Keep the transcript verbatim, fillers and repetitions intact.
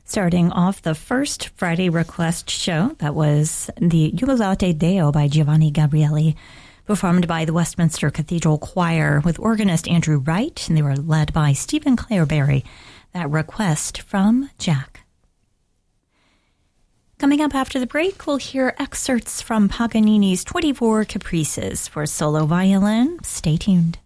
Starting off the first Friday Request show, that was the Jubilate Deo by Giovanni Gabrieli, performed by the Westminster Cathedral Choir with organist Andrew Wright, and they were led by Stephen Clareberry. That request from Jack. Coming up after the break, we'll hear excerpts from Paganini's twenty-four Caprices for solo violin. Stay tuned.